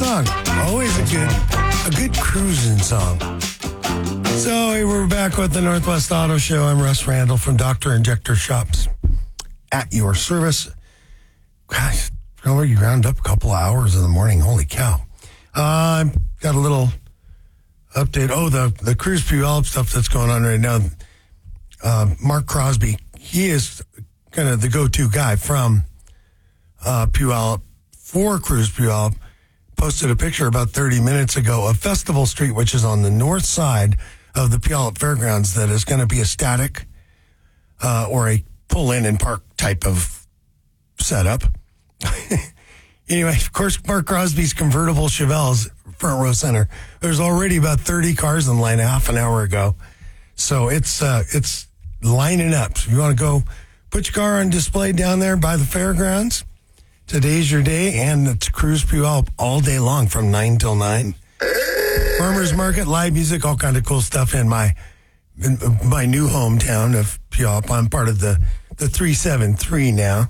song. Always a good cruising song. So hey, we're back with the Northwest Auto Show. I'm Russ Randall from Dr. Injector Shops at your service. Gosh, already round up a couple of hours in the morning. Holy cow. Got a little update. Oh, the Cruise Puyallup stuff that's going on right now. Mark Crosby, he is kind of the go-to guy from Puyallup for Cruise Puyallup. Posted a picture about 30 minutes ago of Festival Street, which is on the north side of the Puyallup Fairgrounds, that is going to be a static or a pull-in and park type of setup. Anyway, of course, Mark Crosby's convertible Chevelle's front row center. There's already about 30 cars in line a half an hour ago. So it's lining up. So if you want to go put your car on display down there by the fairgrounds, today's your day, and it's Cruise Puyallup all day long from 9 till 9. Farmers market, live music, all kind of cool stuff in my new hometown of Puyallup. I'm part of the 373 now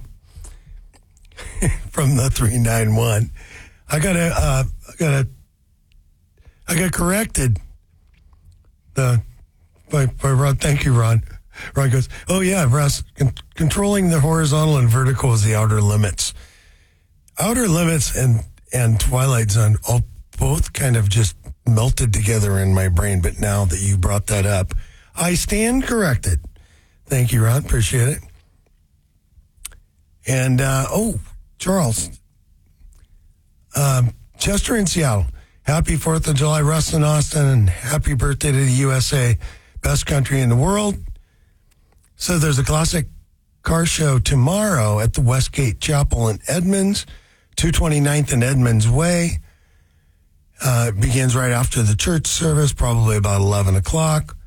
from the 391. I got corrected by Ron. Thank you, Ron. Ron goes, oh yeah, Russ, controlling the horizontal and vertical is the outer limits. Outer Limits and Twilight Zone all both kind of just melted together in my brain, but now that you brought that up, I stand corrected. Thank you, Ron. Appreciate it. And, Charles, Chester in Seattle, happy 4th of July, Russ in Austin, and happy birthday to the USA, best country in the world. So there's a classic car show tomorrow at the Westgate Chapel in Edmonds, 229th and Edmonds Way. It begins right after the church service, probably about 11 o'clock.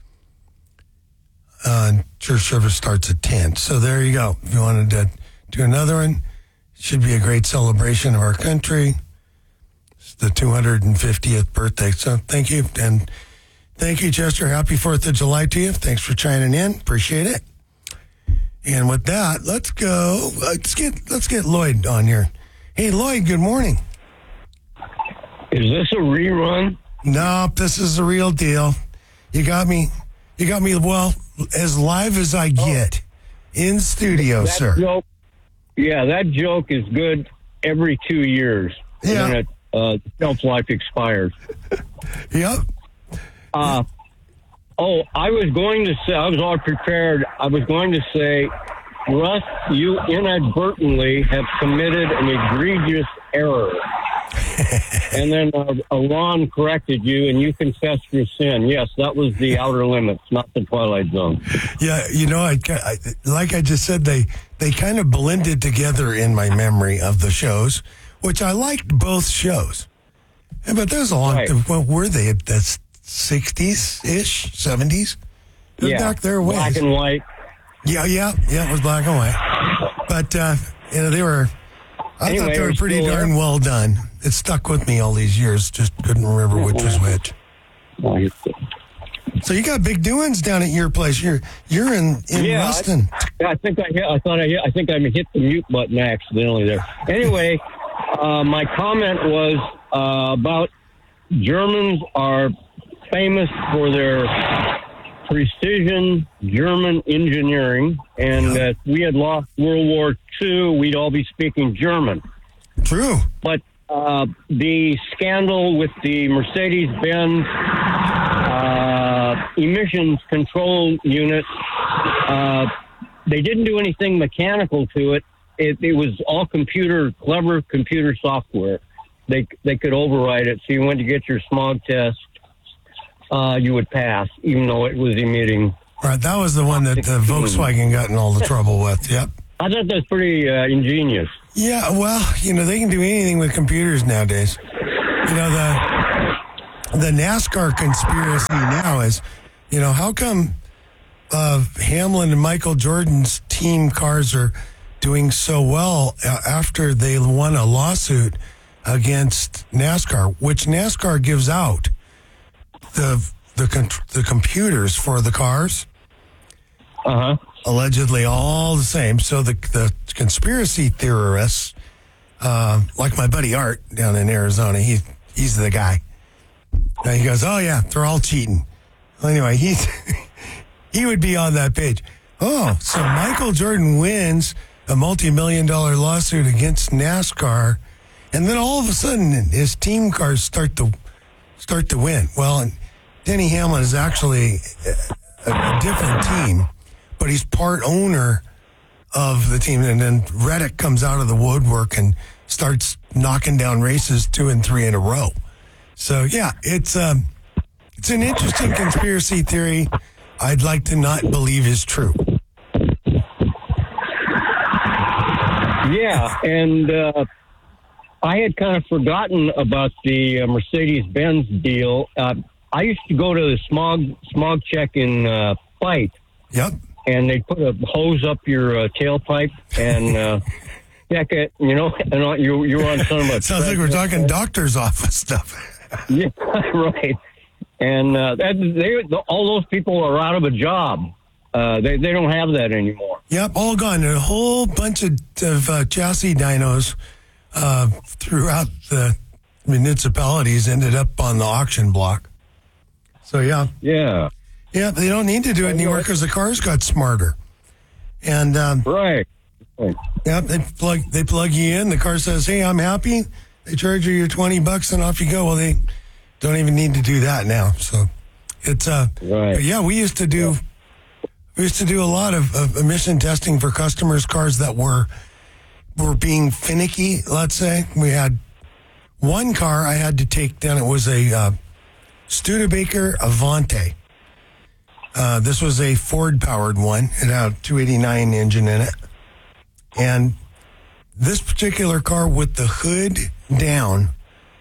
Church service starts at 10. So there you go. If you wanted to do another one, it should be a great celebration of our country. It's the 250th birthday. So thank you. And thank you, Chester. Happy 4th of July to you. Thanks for chiming in. Appreciate it. And with that, let's go. Let's get Lloyd on here. Hey, Lloyd, good morning. Is this a rerun? No, this is the real deal. You got me, well, as live as I get in studio, that sir. Joke, yeah, that joke is good every 2 years. Yeah. When shelf life expires. Yep. I was going to say, I was all prepared. I was going to say, Russ, you inadvertently have committed an egregious error. And then Ron corrected you, and you confessed your sin. Yes, that was the Outer Limits, not the Twilight Zone. Yeah, I like I just said, they kind of blended together in my memory of the shows, which I liked both shows. But there's a long Right. What were they? That's 60s-ish, 70s? Yeah, Back there ways. black and white. Yeah, it was black and white. But, they were, I thought they were pretty darn well done. It stuck with me all these years, just couldn't remember which was which. So you got big doings down at your place. You're in Ruston. I think I hit the mute button accidentally there. Anyway, my comment was about Germans are famous for their precision German engineering, and that we had lost World War II, we'd all be speaking German. True. But the scandal with the Mercedes-Benz emissions control unit, they didn't do anything mechanical to it. It was all clever computer software. They could override it. So you went to get your smog test, you would pass, even though it was emitting. All right, that was the one that Volkswagen got in all the trouble with. Yep. I thought that's pretty ingenious. Yeah, well, they can do anything with computers nowadays. The NASCAR conspiracy now is, how come Hamlin and Michael Jordan's team cars are doing so well after they won a lawsuit against NASCAR, which NASCAR gives out the computers for the cars. Allegedly all the same. So the conspiracy theorists, like my buddy Art down in Arizona, He's the guy. And he goes, oh, yeah, they're all cheating. Well, anyway, he would be on that page. Oh, so Michael Jordan wins a multi-million-dollar lawsuit against NASCAR, and then all of a sudden his team cars start to win. Well, Denny Hamlin is actually a different team, but he's part owner of the team, and then Reddick comes out of the woodwork and starts knocking down races 2 and 3 in a row. So yeah, it's an interesting conspiracy theory. I'd like to not believe is true. Yeah, and I had kind of forgotten about the Mercedes-Benz deal. I used to go to the smog check in Fife. Yep. And they put a hose up your tailpipe and check it, you know, and you were on some of it. Sounds like we're talking doctor's office stuff. Yeah, right. And all those people are out of a job. They don't have that anymore. Yep, all gone. A whole bunch of chassis dynos throughout the municipalities ended up on the auction block. So, yeah. Yeah. Yeah, they don't need to do it anymore because the cars got smarter. And right. Yep, they plug you in. The car says, "Hey, I'm happy." They charge you your $20 and off you go. Well, they don't even need to do that now. So it's right. But yeah, we used to do a lot of emission testing for customers' cars that were being finicky. Let's say we had one car I had to take down. It was a Studebaker Avante. This was a Ford-powered one. It had a 289 engine in it. And this particular car with the hood down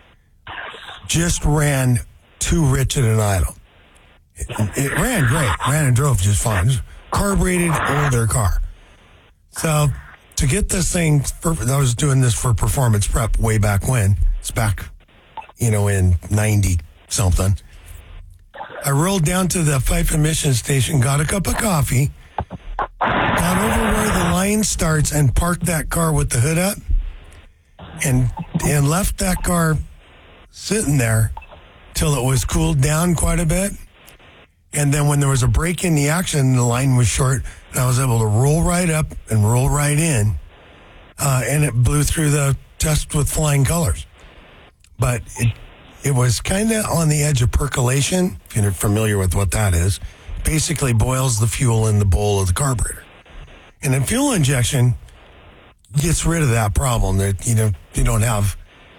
just ran too rich at an idle. It ran great. Ran and drove just fine. It was a carbureted, older car. So to get this thing, I was doing this for performance prep way back when. It's back, in 90-something. I rolled down to the Fife emission station, got a cup of coffee, got over where the line starts and parked that car with the hood up and left that car sitting there till it was cooled down quite a bit. And then when there was a break in the action, the line was short, and I was able to roll right up and roll right in, and it blew through the test with flying colors. But it was kind of on the edge of percolation, if you're familiar with what that is. Basically boils the fuel in the bowl of the carburetor. And then fuel injection gets rid of that problem. That you don't have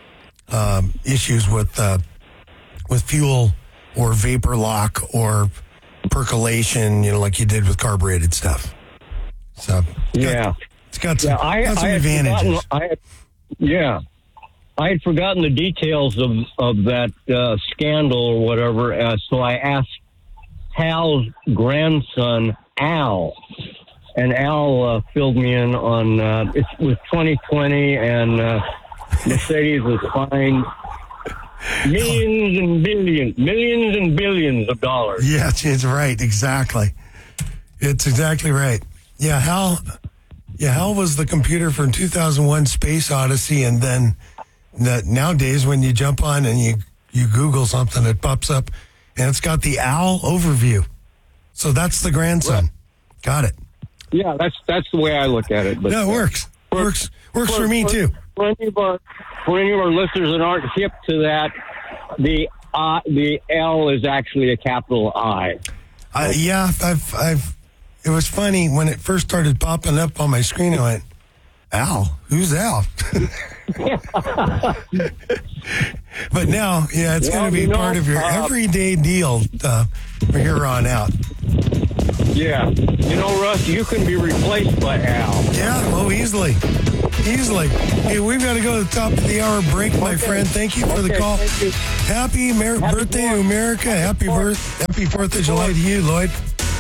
issues with fuel or vapor lock or percolation, like you did with carbureted stuff. So yeah, it's got some advantages. I had forgotten the details of that scandal or whatever, so I asked Hal's grandson, Al. And Al filled me in on, it was 2020, and Mercedes was fined millions and billions of dollars. Yeah, it's right, exactly. It's exactly right. Yeah, Hal was the computer from 2001 Space Odyssey, and then nowadays when you jump on and you Google something, it pops up, and it's got the Al overview. So that's the grandson. Right. Got it. Yeah, that's the way I look at it. But no, it works. Works for me too. For any of our listeners that aren't hip to that, the L is actually a capital I. Yeah, it was funny when it first started popping up on my screen. I went, Al? Who's Al? But now, it's going to be part of your everyday deal from here on out. Yeah. Russ, you can be replaced by Al. Yeah, easily. Hey, we've got to go to the top of the hour break, my friend. Thank you for the call. Happy birthday to America. Happy 4th of July to you, Lloyd.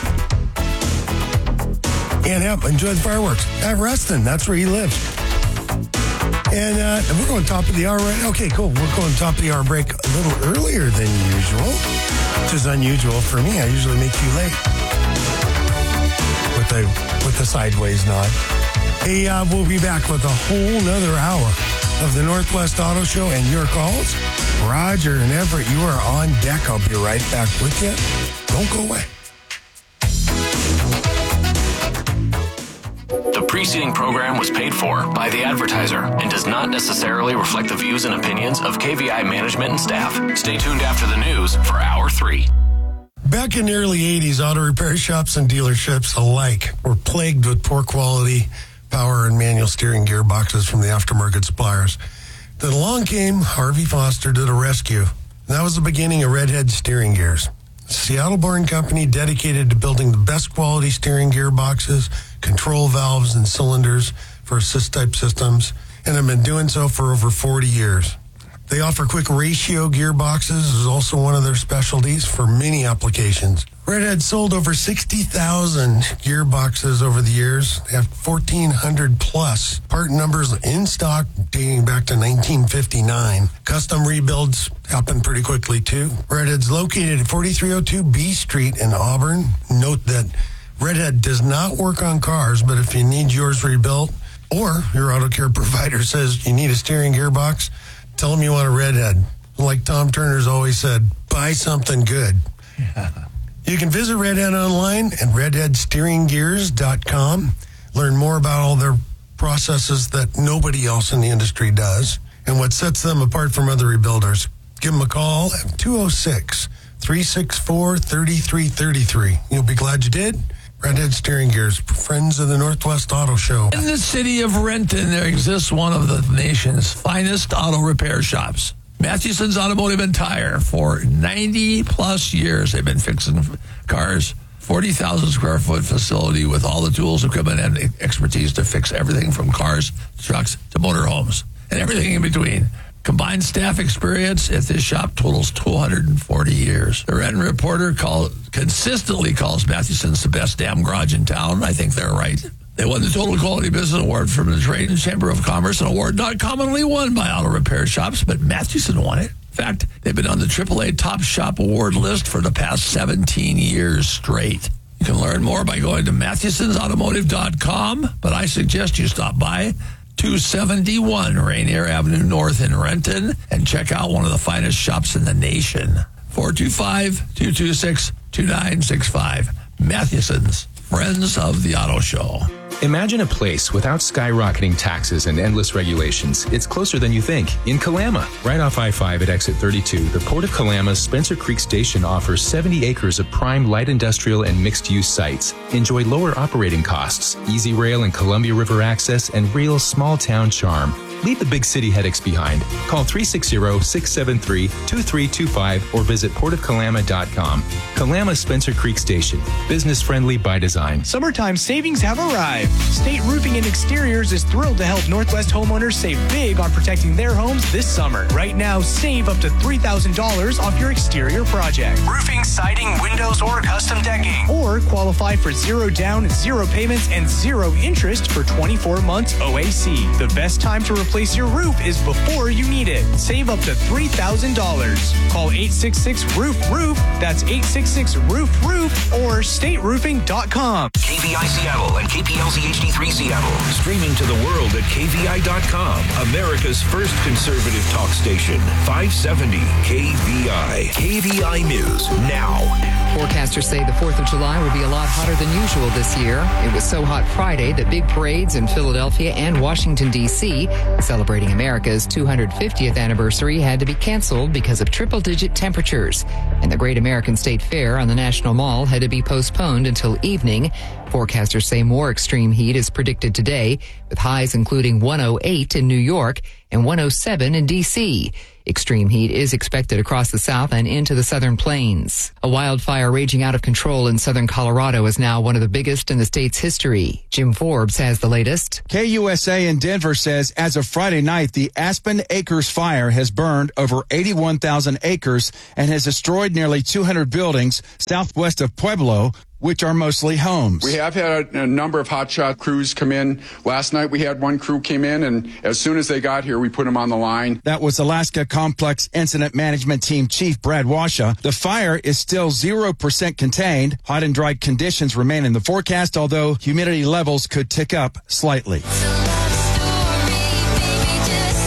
And enjoy the fireworks at Reston. That's where he lives. And we're going top of the hour right now. Okay, cool. We're going top of the hour break a little earlier than usual, which is unusual for me. I usually make you late with the sideways nod. Hey, we'll be back with a whole nother hour of the Northwest Auto Show and your calls. Roger and Everett, you are on deck. I'll be right back with you. Don't go away. The preceding program was paid for by the advertiser and does not necessarily reflect the views and opinions of KVI management and staff. Stay tuned after the news for Hour 3. Back in the early 80s, auto repair shops and dealerships alike were plagued with poor quality power and manual steering gearboxes from the aftermarket suppliers. Then along came Harvey Foster to the rescue. That was the beginning of Redhead Steering Gears. A Seattle-born company dedicated to building the best quality steering gearboxes, control valves, and cylinders for assist-type systems, and have been doing so for over 40 years. They offer quick ratio gearboxes, is also one of their specialties for many applications. Redhead sold over 60,000 gearboxes over the years. They have 1,400 plus part numbers in stock dating back to 1959. Custom rebuilds happen pretty quickly too. Redhead's located at 4302 B Street in Auburn. Note that Redhead does not work on cars, but if you need yours rebuilt or your auto care provider says you need a steering gearbox, tell them you want a Redhead. Like Tom Turner's always said, buy something good. Yeah. You can visit Redhead online at redheadsteeringgears.com. Learn more about all their processes that nobody else in the industry does and what sets them apart from other rebuilders. Give them a call at 206-364-3333. You'll be glad you did. Redhead Steering Gears, friends of the Northwest Auto Show. In the city of Renton, there exists one of the nation's finest auto repair shops. Mathewson's Automotive and Tire. For 90-plus years, they've been fixing cars. 40,000 square foot facility with all the tools, equipment, and expertise to fix everything from cars, trucks, to motorhomes, and everything in between. Combined staff experience at this shop totals 240 years. The Renton Reporter consistently calls Mathewson's the best damn garage in town. I think they're right. They won the Total Quality Business Award from the Trade and Chamber of Commerce, an award not commonly won by auto repair shops, but Mathewson won it. In fact, they've been on the AAA Top Shop Award list for the past 17 years straight. You can learn more by going to Mathewson'sAutomotive.com, but I suggest you stop by 271 Rainier Avenue North in Renton and check out one of the finest shops in the nation. 425-226-2965. Mathewson's, friends of the auto show. Imagine a place without skyrocketing taxes and endless regulations. It's closer than you think. In Kalama, right off I-5 at exit 32, the Port of Kalama's Spencer Creek Station offers 70 acres of prime light industrial and mixed-use sites. Enjoy lower operating costs, easy rail and Columbia River access, and real small-town charm. Leave the big city headaches behind. Call 360-673-2325 or visit portofkalama.com. Kalama Spencer Creek Station. Business-friendly by design. Summertime savings have arrived. State Roofing and Exteriors is thrilled to help Northwest homeowners save big on protecting their homes this summer. Right now, save up to $3,000 off your exterior project. Roofing, siding, windows, or custom decking. Or qualify for 0 down, 0 payments, and 0 interest for 24 months OAC. The best time to replace your roof is before you need it. Save up to $3,000. Call 866-ROOF-ROOF. That's 866-ROOF-ROOF or stateroofing.com. KVI Seattle and KPLZ HD3 Seattle. Streaming to the world at KVI.com. America's first conservative talk station. 570 KVI. KVI News now. Forecasters say the 4th of July will be a lot hotter than usual this year. It was so hot Friday that big parades in Philadelphia and Washington, D.C., celebrating America's 250th anniversary, had to be canceled because of triple-digit temperatures. And the Great American State Fair on the National Mall had to be postponed until evening. Forecasters say more extreme heat is predicted today, with highs including 108 in New York and 107 in D.C. Extreme heat is expected across the South and into the Southern Plains. A wildfire raging out of control in southern Colorado is now one of the biggest in the state's history. Jim Forbes has the latest. KUSA in Denver says as of Friday night, the Aspen Acres fire has burned over 81,000 acres and has destroyed nearly 200 buildings southwest of Pueblo, which are mostly homes. We have had a number of hotshot crews come in. Last night we had one crew came in, and as soon as they got here, we put them on the line. That was Alaska Complex Incident Management Team Chief Brad Washa. The fire is still 0% contained. Hot and dry conditions remain in the forecast, although humidity levels could tick up slightly.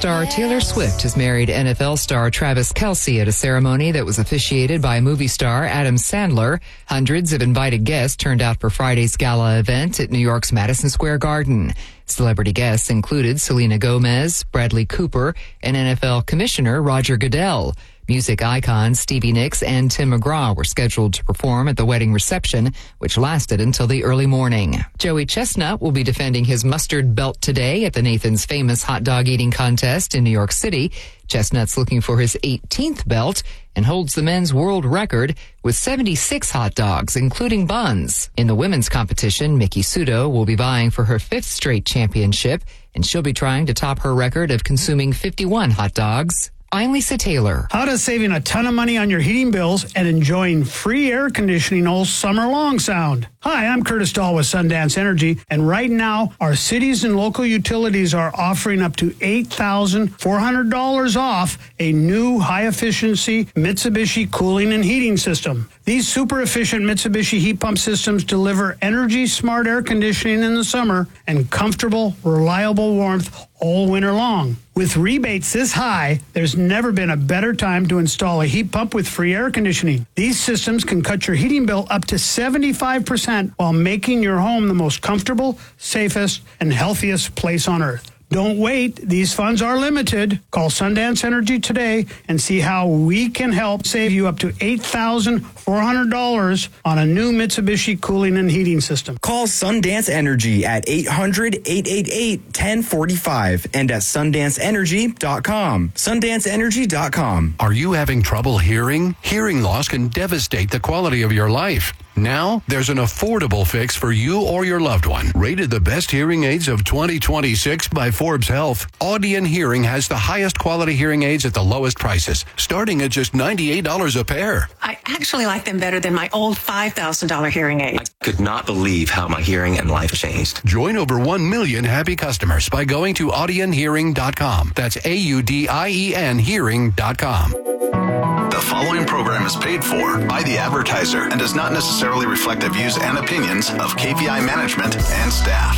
star Taylor Swift has married NFL star Travis Kelce at a ceremony that was officiated by movie star Adam Sandler. Hundreds of invited guests turned out for Friday's gala event at New York's Madison Square Garden. Celebrity guests included Selena Gomez, Bradley Cooper, and NFL Commissioner Roger Goodell. Music icons Stevie Nicks and Tim McGraw were scheduled to perform at the wedding reception, which lasted until the early morning. Joey Chestnut will be defending his mustard belt today at the Nathan's Famous Hot Dog Eating Contest in New York City. Chestnut's looking for his 18th belt and holds the men's world record with 76 hot dogs, including buns. In the women's competition, Miki Sudo will be vying for her 5th straight championship, and she'll be trying to top her record of consuming 51 hot dogs. I'm Lisa Taylor. How does saving a ton of money on your heating bills and enjoying free air conditioning all summer long sound? Hi, I'm Curtis Dahl with Sundance Energy, and right now, our cities and local utilities are offering up to $8,400 off a new high-efficiency Mitsubishi cooling and heating system. These super-efficient Mitsubishi heat pump systems deliver energy-smart air conditioning in the summer and comfortable, reliable warmth all winter long. With rebates this high, there's never been a better time to install a heat pump with free air conditioning. These systems can cut your heating bill up to 75% while making your home the most comfortable, safest, and healthiest place on earth. Don't wait. These funds are limited. Call Sundance Energy today and see how we can help save you up to $8,400 on a new Mitsubishi cooling and heating system. Call Sundance Energy at 800-888-1045 and at sundanceenergy.com. Sundanceenergy.com. Are you having trouble hearing? Hearing loss can devastate the quality of your life. Now, there's an affordable fix for you or your loved one. Rated the best hearing aids of 2026 by Forbes Health, Audion Hearing has the highest quality hearing aids at the lowest prices, starting at just $98 a pair. I actually like them better than my old $5,000 hearing aid. I could not believe how my hearing and life changed. Join over 1 million happy customers by going to audionhearing.com. That's AUDIEN hearing.com. The following program is paid for by the advertiser and does not necessarily reflect the views and opinions of KVI management and staff.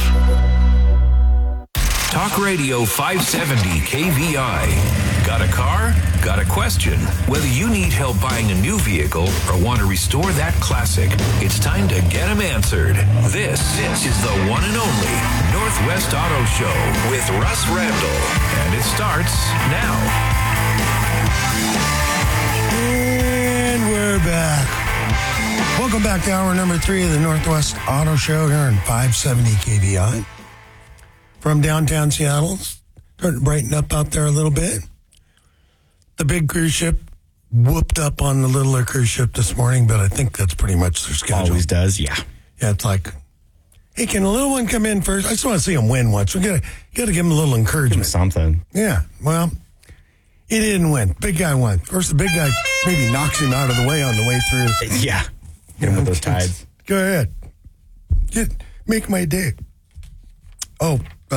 Talk Radio 570 KVI. Got a car? Got a question? Whether you need help buying a new vehicle or want to restore that classic, it's time to get them answered. This is the one and only Northwest Auto Show with Russ Randall. And it starts now. And we're back. Welcome back to hour number 3 of the Northwest Auto Show here on 570 KVI. From downtown Seattle, starting to brighten up out there a little bit. The big cruise ship whooped up on the littler cruise ship this morning, but I think that's pretty much their schedule. Always does, yeah. Yeah, it's like, hey, can a little one come in first? I just want to see him win once. We got to give him a little encouragement. Something. Yeah, well, he didn't win. Big guy won. First, the big guy maybe knocks him out of the way on the way through. Yeah. Get him with those tides. Go ahead. Make my day. Oh,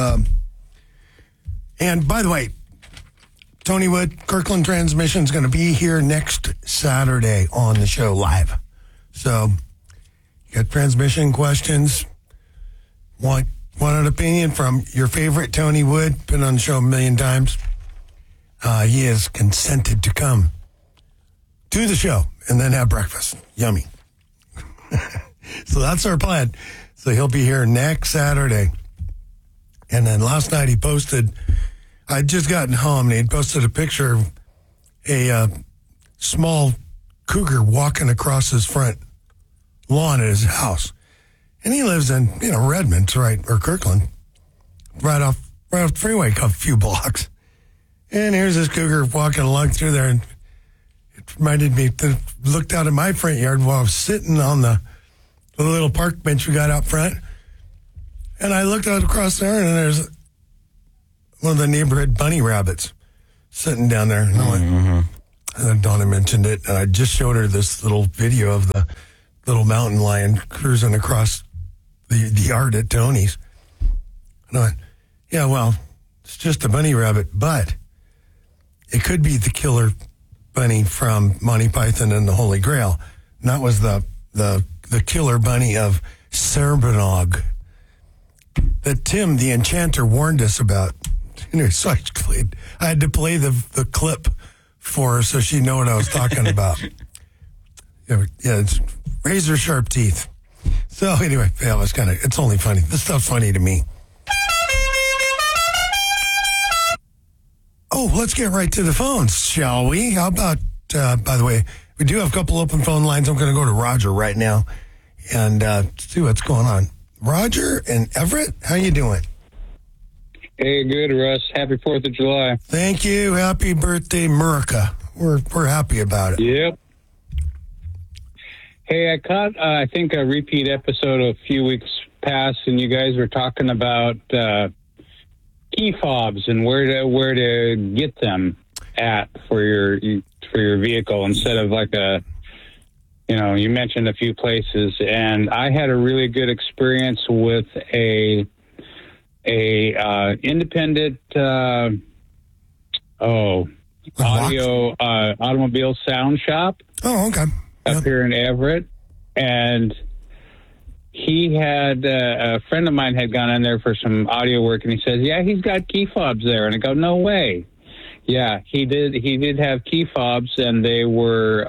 and by the way, Tony Wood, Kirkland Transmission is going to be here next Saturday on the show live. So, you got transmission questions, want an opinion from your favorite Tony Wood, been on the show a million times. He has consented to come to the show and then have breakfast. Yummy. So that's our plan. So he'll be here next Saturday. And then last night he posted, I'd just gotten home and he'd posted a picture of a small cougar walking across his front lawn at his house. And he lives in, Redmond, right, or Kirkland, right off the freeway, a few blocks. And here's this cougar walking along through there, and it reminded me, looked out at my front yard while I was sitting on the little park bench we got out front. And I looked out across there, and there's one of the neighborhood bunny rabbits sitting down there. And then Donna mentioned it, and I just showed her this little video of the little mountain lion cruising across the yard at Tony's. And I went, yeah, well, it's just a bunny rabbit, but it could be the killer bunny from Monty Python and the Holy Grail. And that was the killer bunny of Serbanog that Tim, the enchanter, warned us about. Anyway, so I had to play the clip for her so she'd know what I was talking about. Yeah, it's razor sharp teeth. So anyway, yeah, it's only funny. This stuff's funny to me. Oh, let's get right to the phones, shall we? How about, by the way, we do have a couple open phone lines. I'm going to go to Roger right now and see what's going on. Roger and Everett, how you doing? Hey, good, Russ. Happy 4th of July. Thank you. Happy birthday, America. We're happy about it. Yep. Hey, I caught, I think, a repeat episode a few weeks past, and you guys were talking about key fobs and where to get them at for your vehicle instead of like you mentioned a few places, and I had a really good experience with a independent automobile sound shop. Oh, okay. Up here in Everett, and he had a friend of mine had gone in there for some audio work, and he says, "Yeah, he's got key fobs there." And I go, "No way." Yeah, he did. He did have key fobs, and they were.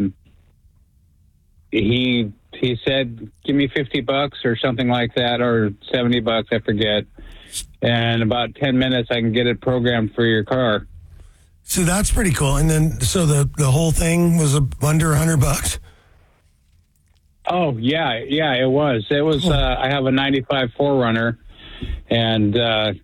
He said, "Give me $50 or something like that, or $70, I forget." And about 10 minutes, I can get it programmed for your car. So that's pretty cool. And then, so the whole thing was under $100. Oh yeah, it was. It was. I have a '95 4Runner, and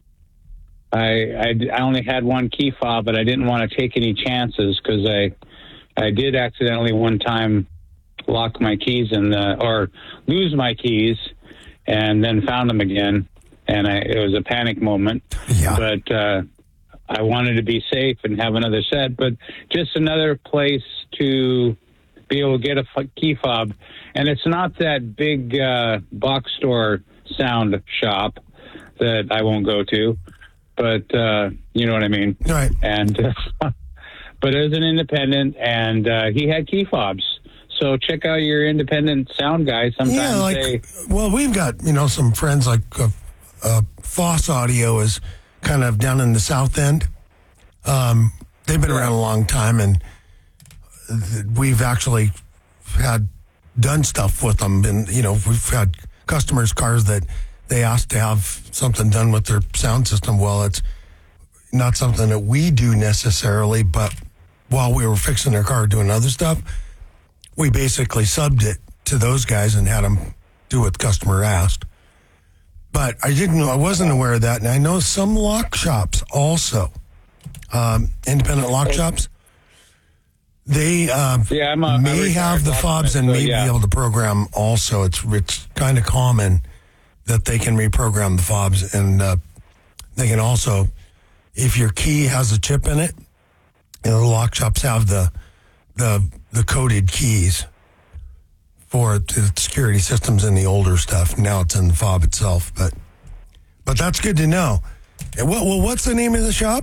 I only had one key fob, but I didn't want to take any chances because I did accidentally one time lock my keys or lose my keys, and then found them again, and it was a panic moment. Yeah. But I wanted to be safe and have another set, but just another place to be able to get a key fob. And it's not that big box store sound shop that I won't go to, but you know what I mean? Right. And but it was an independent, and he had key fobs. So check out your independent sound guy. Sometimes well, we've got, some friends like Foss Audio is kind of down in the South End. They've been around a long time, and we've actually done stuff with them. And, we've had customers' cars that they asked to have something done with their sound system. Well, it's not something that we do necessarily, but while we were fixing their car doing other stuff, we basically subbed it to those guys and had them do what the customer asked. But I wasn't aware of that. And I know some lock shops also, independent lock shops, they may have the fobs and may be able to program also. It's kind of common that they can reprogram the fobs. And they can also, if your key has a chip in it, the lock shops have the coded keys for the security systems in the older stuff. Now it's in the fob itself, but that's good to know. What's the name of the shop?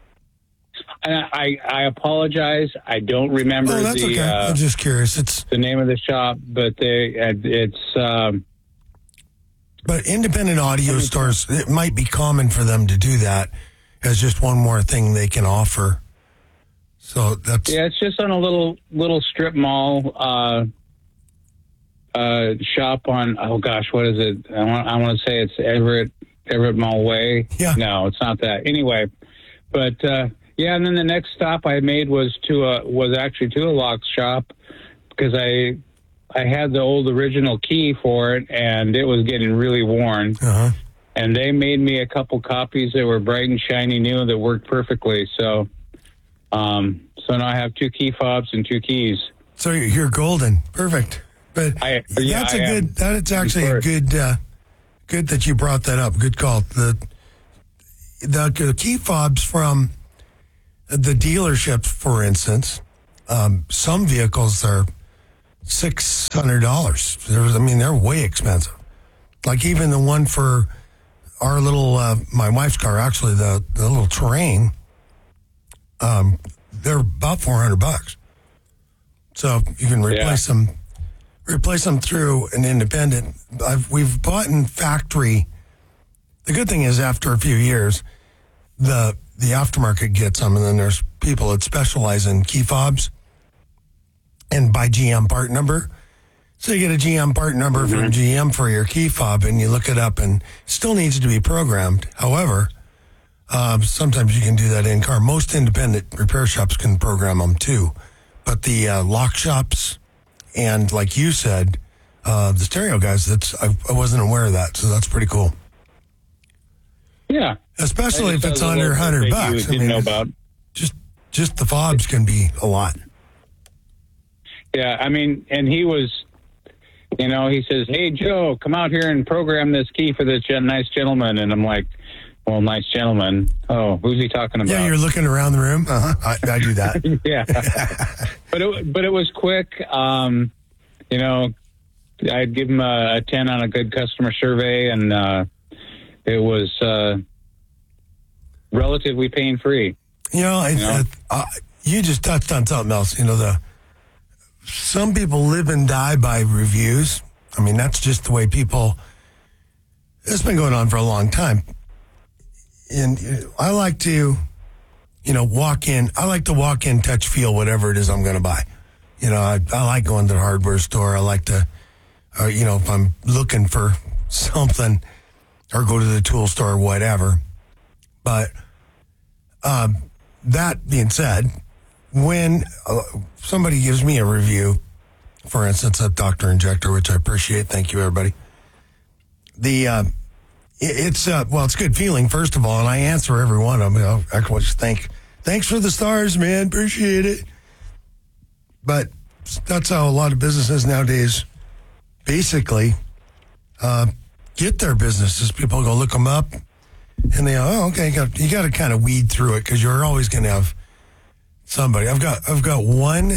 I apologize. I don't remember. Oh, that's okay. I'm just curious. It's the name of the shop, but But independent audio stores, it might be common for them to do that as just one more thing they can offer. So that's it's just on a little strip mall shop on what is it? I want to say it's Everett Mall Way. Yeah. No, it's not that. Anyway, but and then the next stop I made was actually to a lock shop because I had the old original key for it and it was getting really worn. Uh-huh. And they made me a couple copies that were bright and shiny new that worked perfectly. So now I have 2 key fobs and 2 keys. So you're golden. Perfect. But that's actually a good that you brought that up. Good call. The key fobs from the dealerships, for instance, some vehicles are $600. They're way expensive. Like even the one for our little, my wife's car, actually the little Terrain, they're about $400. So you can replace them through an independent. We've bought in factory. The good thing is after a few years, the aftermarket gets them, and then there's people that specialize in key fobs and by GM part number. So you get a GM part number from GM for your key fob, and you look it up, and it still needs to be programmed. However, sometimes you can do that in car. Most independent repair shops can program them too, but the lock shops and, like you said, the stereo guys, I wasn't aware of that, so that's pretty cool. Yeah, especially if it's under $100. Didn't know about. Just the fobs can be a lot. Yeah, I mean, and he was, he says, "Hey Joe, come out here and program this key for this nice gentleman," and I'm like, "Well, nice gentleman. Oh, who's he talking about?" Yeah, you're looking around the room. I do that. Yeah, but it was quick. I'd give him a 10 on a good customer survey, and it was relatively pain free. You just touched on something else. Some people live and die by reviews. I mean, that's just the way people. It's been going on for a long time. And I like to, walk in. I like to walk in, touch, feel whatever it is I'm going to buy. I like going to the hardware store. I like to, if I'm looking for something, or go to the tool store or whatever. But that being said, when somebody gives me a review, for instance, at Dr. Injector, which I appreciate, thank you, everybody. It's a good feeling, first of all, and I answer every one of them. I can just thanks for the stars, man, appreciate it. But that's how a lot of businesses nowadays basically get their businesses. People go look them up, and they go, okay, you got to kind of weed through it, because you're always going to have somebody. I've got one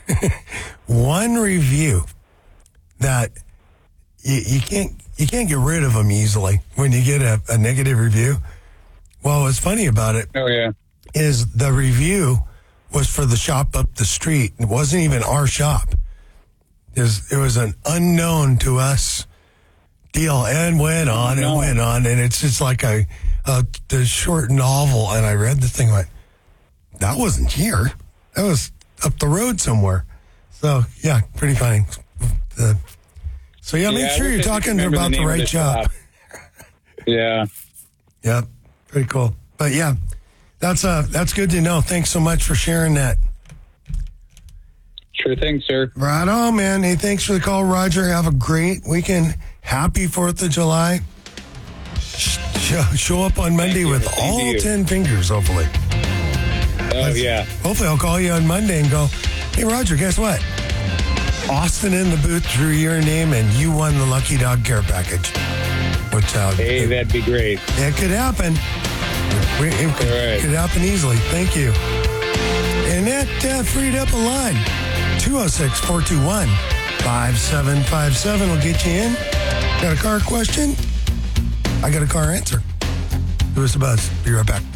review that you can't get rid of them easily when you get a negative review. Well, what's funny about it is the review was for the shop up the street. It wasn't even our shop. It was an unknown to us deal, and went on, and it's just like the short novel. And I read the thing, went, that wasn't here. That was up the road somewhere. So, yeah, pretty funny. Make sure you're talking about the right shop. Yeah. Yeah, pretty cool. But, yeah, that's good to know. Thanks so much for sharing that. Sure thing, sir. Right on, man. Hey, thanks for the call, Roger. Have a great weekend. Happy 4th of July. Show up on Monday with all 10 fingers, hopefully. Oh, yeah. Hopefully I'll call you on Monday and go, hey, Roger, guess what? Austin in the booth drew your name, and you won the Lucky Dog Care Package. Hey, that'd be great. It could happen. It could happen easily. Thank you. And that freed up a line. 206-421-5757 will get you in. Got a car question? I got a car answer. Give us a buzz. Be right back.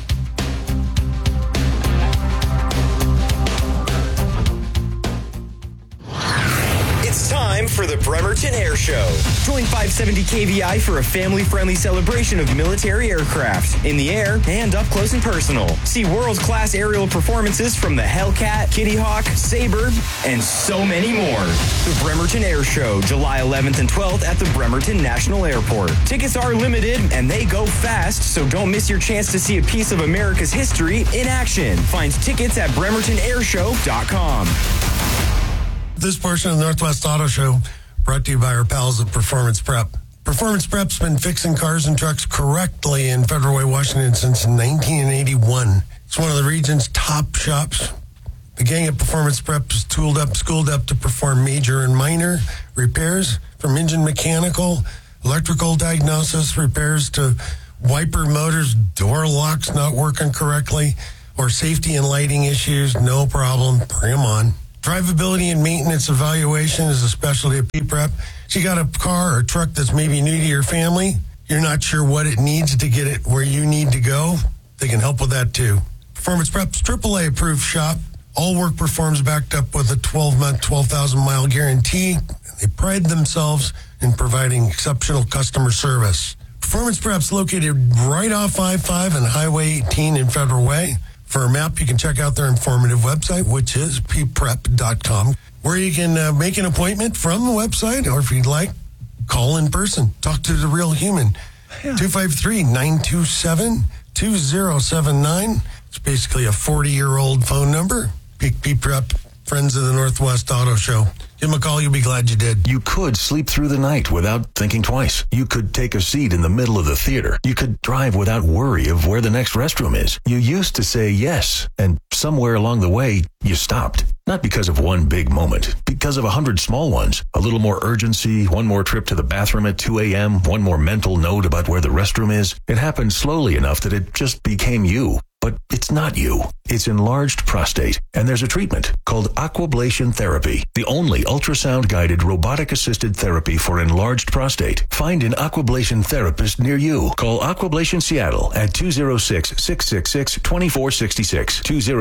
It's time for the Bremerton Air Show. Join 570 KVI for a family-friendly celebration of military aircraft in the air and up close and personal. See world-class aerial performances from the Hellcat, Kitty Hawk, Sabre, and so many more. The Bremerton Air Show, July 11th and 12th at the Bremerton National Airport. Tickets are limited and they go fast, so don't miss your chance to see a piece of America's history in action. Find tickets at bremertonairshow.com. This portion of the Northwest Auto Show brought to you by our pals at Performance Prep. Performance Prep's been fixing cars and trucks correctly in Federal Way, Washington since 1981. It's one of the region's top shops. The gang at Performance Prep is tooled up, schooled up to perform major and minor repairs, from engine mechanical, electrical diagnosis repairs to wiper motors, door locks not working correctly, or safety and lighting issues. No problem. Bring them on. Drivability and maintenance evaluation is a specialty of P-Prep. So you got a car or a truck that's maybe new to your family, you're not sure what it needs to get it where you need to go, they can help with that too. Performance Prep's AAA approved shop. All work performs backed up with a 12-month, 12,000-mile guarantee. They pride themselves in providing exceptional customer service. Performance Prep's located right off I-5 and Highway 18 in Federal Way. For a map, you can check out their informative website, which is pprep.com, where you can make an appointment from the website, or if you'd like, call in person. Talk to the real human. 253-927-2079. It's basically a 40-year-old phone number. P-Prep, Friends of the Northwest Auto Show. Give them a call. You'll be glad you did. You could sleep through the night without thinking twice. You could take a seat in the middle of the theater. You could drive without worry of where the next restroom is. You used to say yes, and somewhere along the way, you stopped. Not because of one big moment, because of 100 small ones. A little more urgency, one more trip to the bathroom at 2 a.m., one more mental note about where the restroom is. It happened slowly enough that it just became you. But it's not you. It's enlarged prostate, and there's a treatment called aquablation therapy, the only ultrasound-guided robotic-assisted therapy for enlarged prostate. Find an aquablation therapist near you. Call Aquablation Seattle at 206-666-2466,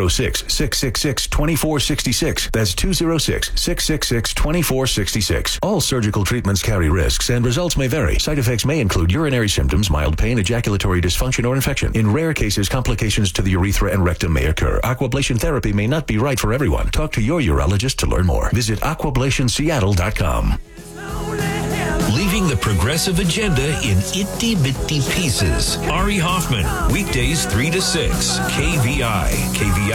206-666-2466. That's 206-666-2466. All surgical treatments carry risks, and results may vary. Side effects may include urinary symptoms, mild pain, ejaculatory dysfunction, or infection. In rare cases, complications to the urethra and rectum may occur. Aquablation therapy may not be right for everyone. Talk to your urologist to learn more. Visit aquablationseattle.com. Leaving the progressive agenda in itty-bitty pieces. Ari Hoffman, weekdays 3 to 6, KVI.